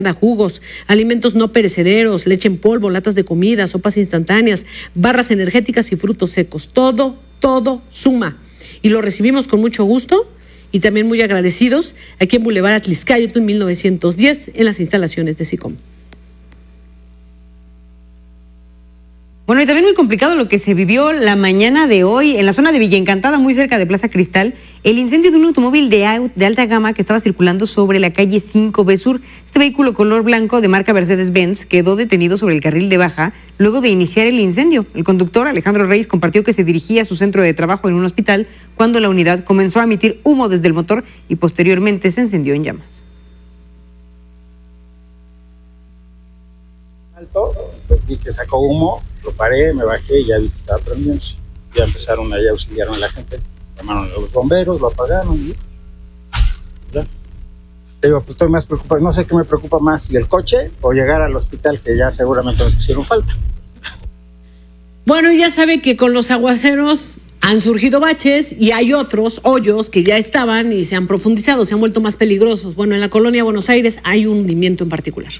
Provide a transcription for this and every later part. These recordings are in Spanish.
jugos, alimentos no perecederos, leche en polvo, latas de comida, sopas instantáneas, barras energéticas y frutos secos. Todo suma. Y lo recibimos con mucho gusto y también muy agradecidos aquí en Boulevard Atliscayotl, en 1910, en las instalaciones de SICOM. Bueno, y también muy complicado lo que se vivió la mañana de hoy en la zona de Villa Encantada, muy cerca de Plaza Cristal, el incendio de un automóvil de alta gama que estaba circulando sobre la calle 5B Sur. Este vehículo color blanco de marca Mercedes-Benz quedó detenido sobre el carril de baja luego de iniciar el incendio. El conductor, Alejandro Reyes, compartió que se dirigía a su centro de trabajo en un hospital cuando la unidad comenzó a emitir humo desde el motor y posteriormente se encendió en llamas. Alto, vi que sacó humo, lo paré, me bajé y ya vi que estaba prendiendo. Ya empezaron ahí, auxiliaron a la gente, llamaron a los bomberos, lo apagaron y ya. Digo, pues estoy más preocupado, no sé qué me preocupa más, si el coche o llegar al hospital, que ya seguramente me pusieron falta. Bueno, ya sabe que con los aguaceros han surgido baches y hay otros hoyos que ya estaban y se han profundizado, se han vuelto más peligrosos. Bueno, en la colonia Buenos Aires hay un hundimiento en particular.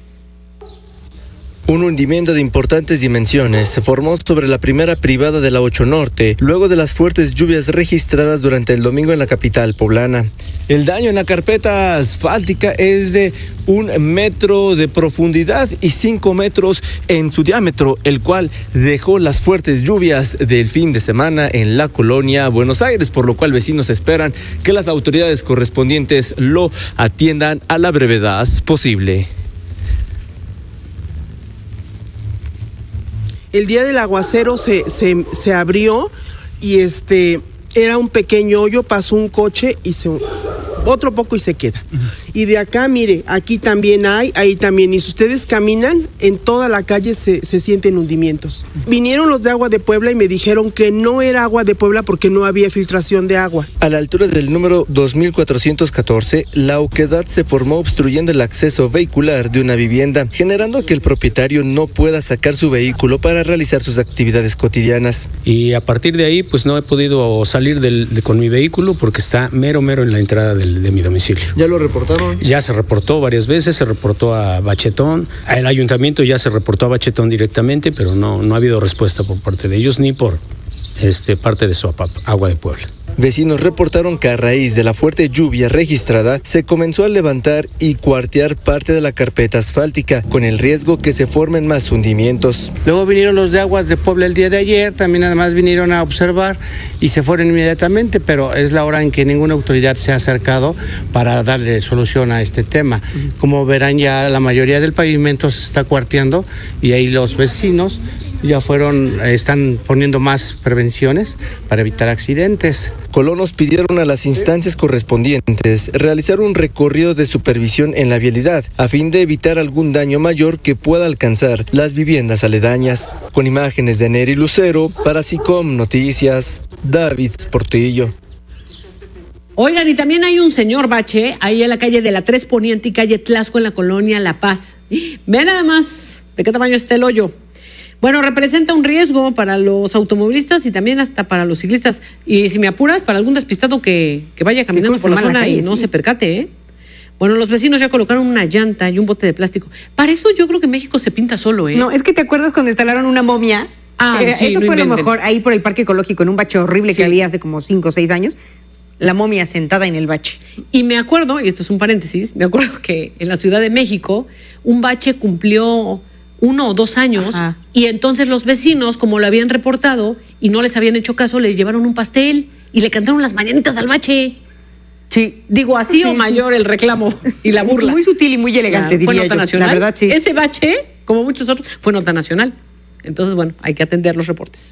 Un hundimiento de importantes dimensiones se formó sobre la primera privada de la 8 Norte, luego de las fuertes lluvias registradas durante el domingo en la capital poblana. El daño en la carpeta asfáltica es de 1 metro de profundidad y 5 metros en su diámetro, el cual dejó las fuertes lluvias del fin de semana en la colonia Buenos Aires, por lo cual vecinos esperan que las autoridades correspondientes lo atiendan a la brevedad posible. El día del aguacero se abrió y era un pequeño hoyo, pasó un coche y otro poco y se queda. Y de acá, mire, aquí también hay, ahí también. Y si ustedes caminan, en toda la calle se sienten hundimientos. Vinieron los de Agua de Puebla y me dijeron que no era Agua de Puebla porque no había filtración de agua. A la altura del número 2414, la oquedad se formó obstruyendo el acceso vehicular de una vivienda, generando que el propietario no pueda sacar su vehículo para realizar sus actividades cotidianas. Y a partir de ahí, pues no he podido salir con mi vehículo porque está mero en la entrada de mi domicilio. ¿Ya lo reportaron? Ya se reportó varias veces, se reportó a Bachetón, el ayuntamiento ya se reportó a Bachetón directamente, pero no ha habido respuesta por parte de ellos ni por parte de SOAPAP, Agua de Puebla. Vecinos reportaron que a raíz de la fuerte lluvia registrada se comenzó a levantar y cuartear parte de la carpeta asfáltica, con el riesgo que se formen más hundimientos. Luego vinieron los de Aguas de Puebla el día de ayer, también además vinieron a observar y se fueron inmediatamente, pero es la hora en que ninguna autoridad se ha acercado para darle solución a este tema. Como verán, ya la mayoría del pavimento se está cuarteando y ahí los vecinos ya están poniendo más prevenciones para evitar accidentes. Colonos pidieron a las instancias correspondientes realizar un recorrido de supervisión en la vialidad a fin de evitar algún daño mayor que pueda alcanzar las viviendas aledañas. Con imágenes de Neri Lucero, para SICOM Noticias, David Portillo. Oigan, y también hay un señor bache ahí en la calle de la 3 Poniente y calle Tlaxco en la colonia La Paz. Vean nada más de qué tamaño está el hoyo. Bueno, representa un riesgo para los automovilistas y también hasta para los ciclistas. Y si me apuras, para algún despistado que vaya caminando por la zona calle, y no se percate, ¿eh? Bueno, los vecinos ya colocaron una llanta y un bote de plástico. Para eso yo creo que México se pinta solo, ¿eh? No, es que ¿te acuerdas cuando instalaron una momia? Sí, eso fue lo mejor ahí por el Parque Ecológico, en un bache horrible que había hace como 5 o 6 años. La momia sentada en el bache. Y me acuerdo, y esto es un paréntesis, me acuerdo que en la Ciudad de México un bache cumplió 1 o 2 años. Ajá. Y entonces los vecinos, como lo habían reportado y no les habían hecho caso, le llevaron un pastel y le cantaron las mañanitas al bache. Sí. Digo, así o mayor el reclamo y la burla. Muy sutil y muy elegante, diría fue nota yo. Nacional. La verdad, sí. Ese bache, como muchos otros, fue nota nacional. Entonces, bueno, hay que atender los reportes.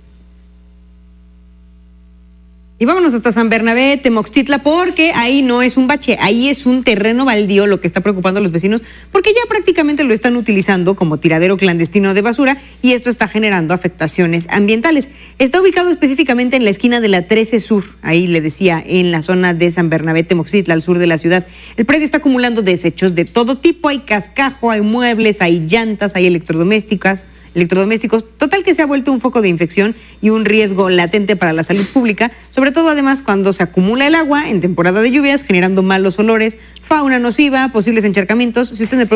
Y vámonos hasta San Bernabé, Temoxtitla, porque ahí no es un bache, ahí es un terreno baldío, lo que está preocupando a los vecinos, porque ya prácticamente lo están utilizando como tiradero clandestino de basura y esto está generando afectaciones ambientales. Está ubicado específicamente en la esquina de la 13 Sur, ahí le decía, en la zona de San Bernabé, Temoxtitla, al sur de la ciudad. El predio está acumulando desechos de todo tipo, hay cascajo, hay muebles, hay llantas, hay electrodomésticos, electrodomésticos. Total que se ha vuelto un foco de infección y un riesgo latente para la salud pública, sobre todo además cuando se acumula el agua en temporada de lluvias, generando malos olores, fauna nociva, posibles encharcamientos. Si usted me